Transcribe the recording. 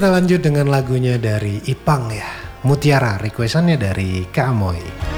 kita lanjut dengan lagunya dari Ipang ya. Mutiara, requestannya dari Kak Amoy.